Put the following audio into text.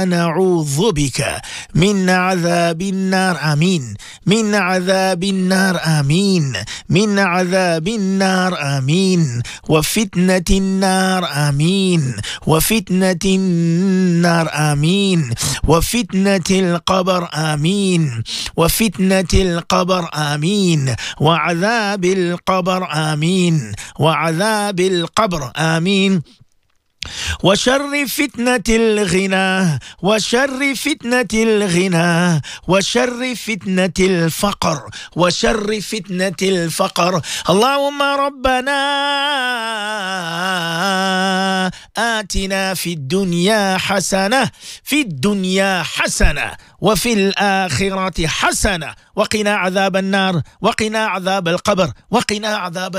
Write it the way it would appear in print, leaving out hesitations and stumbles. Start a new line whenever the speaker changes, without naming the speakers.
نعوذ بك من عذاب النار آمين، من عذاب النار آمين، من عذاب النار آمين، وفتنة النار آمين، وفتنة النار آمين، وفتنة القبر آمين، وفتنة القبر آمين، وعذاب القبر آمين، وعذاب القبر آمين، وشر فتنة الغنى، وشر فتنة الغنى، وشر فتنة الفقر، وشر فتنة الفقر. اللهم ربنا آتنا في الدنيا حسنة، في الدنيا حسنة، وفي الآخرة حسنة، وقنا عذاب النار، وقنا عذاب القبر، وقنا عذاب